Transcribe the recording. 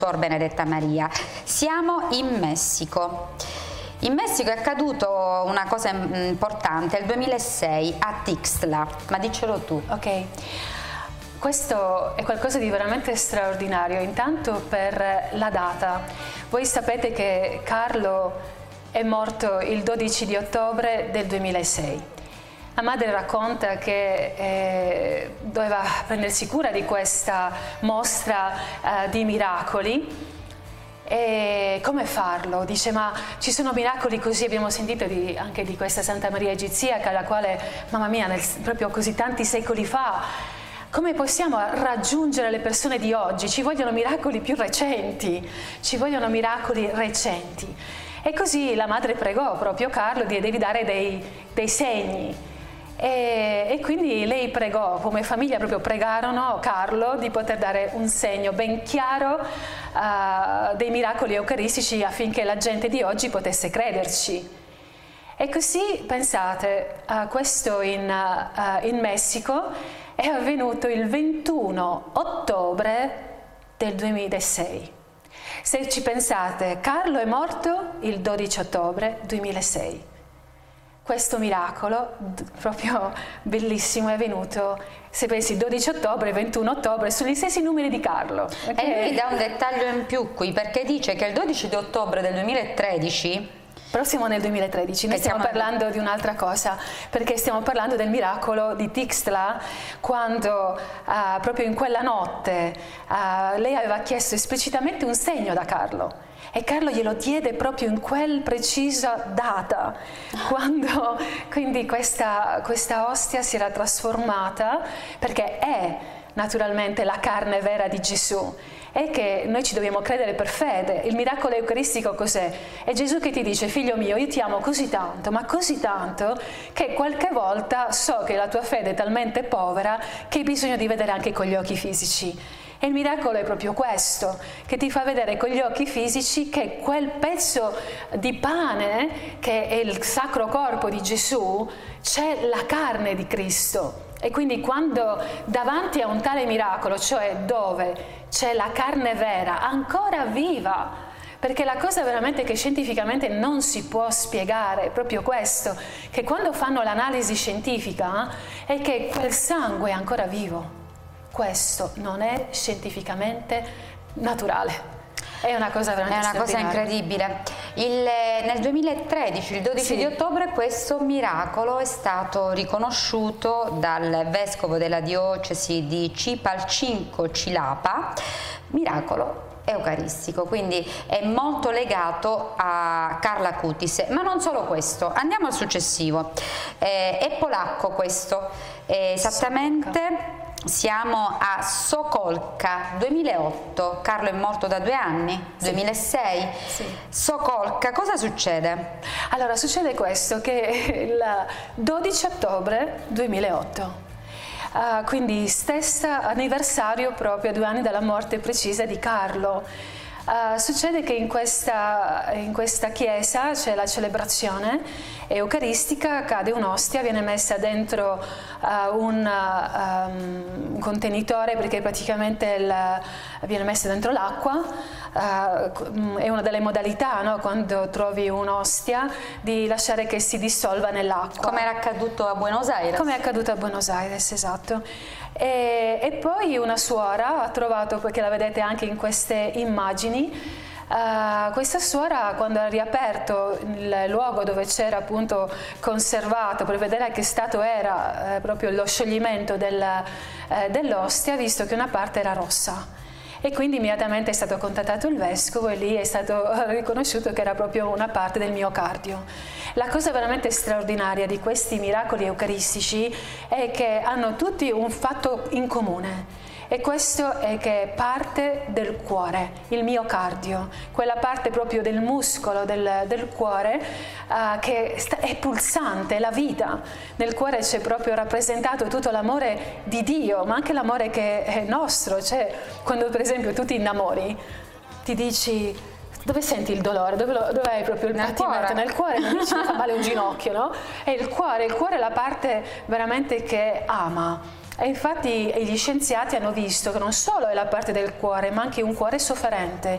Benedetta Maria. Siamo in Messico. In Messico è accaduto una cosa importante nel 2006 a Tixla, ma diccelo tu. Ok, questo è qualcosa di veramente straordinario, intanto per la data. Voi sapete che Carlo è morto il 12 di ottobre del 2006. La madre racconta che doveva prendersi cura di questa mostra di miracoli. E come farlo? Dice, ma ci sono miracoli così, abbiamo sentito anche di questa Santa Maria Egiziaca, la quale, mamma mia, proprio così tanti secoli fa, come possiamo raggiungere le persone di oggi? Ci vogliono miracoli più recenti, ci vogliono miracoli recenti. E così la madre pregò proprio Carlo di devi dare dei segni. E quindi lei pregò, come famiglia proprio pregarono Carlo di poter dare un segno ben chiaro dei miracoli eucaristici affinché la gente di oggi potesse crederci. E così, pensate, questo in Messico è avvenuto il 21 ottobre del 2006. Se ci pensate, Carlo è morto il 12 ottobre 2006. Questo miracolo, proprio bellissimo, è avvenuto, se pensi 12 ottobre e 21 ottobre, sono gli stessi numeri di Carlo. Okay? E lui dà un dettaglio in più qui, perché dice che il 12 di ottobre del 2013... Però siamo nel 2013, noi stiamo parlando di un'altra cosa, perché stiamo parlando del miracolo di Tixla, quando proprio in quella notte lei aveva chiesto esplicitamente un segno da Carlo. E Carlo glielo diede proprio in quel precisa data, quando quindi questa ostia si era trasformata, perché è naturalmente la carne vera di Gesù. È che noi ci dobbiamo credere per fede. Il miracolo eucaristico cos'è? È Gesù che ti dice, figlio mio, io ti amo così tanto, ma così tanto, che qualche volta so che la tua fede è talmente povera che hai bisogno di vedere anche con gli occhi fisici. E il miracolo è proprio questo, che ti fa vedere con gli occhi fisici che quel pezzo di pane, che è il sacro corpo di Gesù, c'è la carne di Cristo. E quindi quando davanti a un tale miracolo, cioè dove c'è la carne vera, ancora viva, perché la cosa veramente che scientificamente non si può spiegare è proprio questo, che quando fanno l'analisi scientifica è che quel sangue è ancora vivo. Questo non è scientificamente naturale. È una cosa veramente incredibile. Nel 2013, il 12 di ottobre, questo miracolo è stato riconosciuto dal vescovo della diocesi di Chipalcingo-Chilapa, miracolo eucaristico, quindi è molto legato a Carlo Acutis. Ma non solo questo, andiamo al successivo. È polacco questo, esattamente. Siamo a Sokolka, 2008, Carlo è morto da 2 anni, 2006, sì. Sokolka, cosa succede? Allora, succede questo, che il 12 ottobre 2008, quindi stesso anniversario proprio 2 anni dalla morte precisa di Carlo, succede che in questa chiesa c'è la celebrazione eucaristica, cade un'ostia, viene messa dentro un contenitore, perché praticamente viene messa dentro l'acqua. È una delle modalità, no? Quando trovi un'ostia, di lasciare che si dissolva nell'acqua. Come era accaduto a Buenos Aires. Come è accaduto a Buenos Aires, esatto. E poi una suora ha trovato, perché la vedete anche in queste immagini, questa suora, quando ha riaperto il luogo dove c'era appunto conservato per vedere a che stato era proprio lo scioglimento dell'ostia, ha visto che una parte era rossa. E quindi immediatamente è stato contattato il vescovo e lì è stato riconosciuto che era proprio una parte del miocardio. La cosa veramente straordinaria di questi miracoli eucaristici è che hanno tutti un fatto in comune. E questo è che è parte del cuore, il miocardio, quella parte proprio del muscolo del cuore che è pulsante, è la vita. Nel cuore c'è proprio rappresentato tutto l'amore di Dio, ma anche l'amore che è nostro. Cioè, quando per esempio tu ti innamori, ti dici: dove senti il dolore? Dove hai proprio il patimento? Nel cuore, non dici mi fa male un ginocchio, no? E il cuore è la parte veramente che ama. E infatti gli scienziati hanno visto che non solo è la parte del cuore, ma anche un cuore sofferente,